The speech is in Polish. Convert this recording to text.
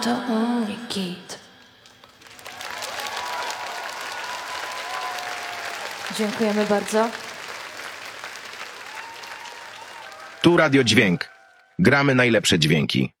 To only git. Dziękujemy bardzo. Tu Radio Dźwięk. Gramy najlepsze dźwięki.